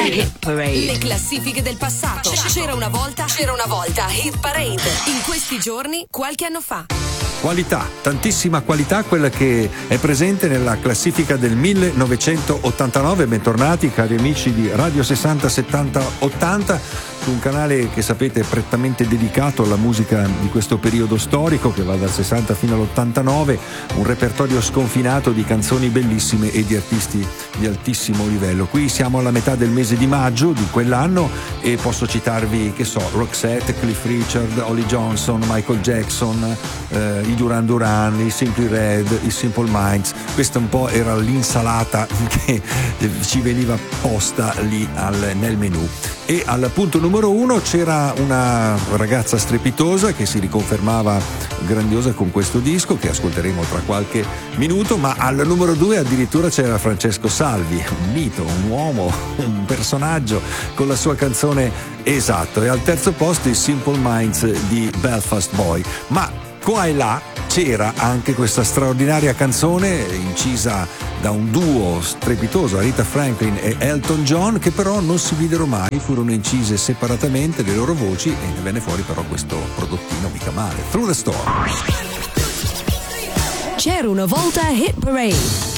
Hit Parade. Le classifiche del passato. C'era una volta Hit Parade. In questi giorni, qualche anno fa. Qualità, tantissima qualità, quella che è presente nella classifica del 1989. Bentornati cari amici di Radio 60 70 80, su un canale che sapete è prettamente dedicato alla musica di questo periodo storico che va dal 60 fino all'89, un repertorio sconfinato di canzoni bellissime e di artisti di altissimo livello. Qui siamo alla metà del mese di maggio di quell'anno e posso citarvi, che so, Roxette, Cliff Richard, Holly Johnson, Michael Jackson, i Duran Duran, i Simply Red, i Simple Minds. Questa un po' era l'insalata che ci veniva posta lì nel menù. E al punto numero 1 c'era una ragazza strepitosa che si riconfermava grandiosa con questo disco che ascolteremo tra qualche minuto, ma al numero 2 addirittura c'era Francesco Salvi, un mito, un uomo, un personaggio con la sua canzone Esatto, e al terzo posto i Simple Minds di Belfast Boy. Ma qua e là c'era anche questa straordinaria canzone incisa da un duo strepitoso, Aretha Franklin e Elton John, che però non si videro mai, furono incise separatamente le loro voci e ne venne fuori però questo prodottino mica male, Through the Storm. C'era una volta Hit Parade.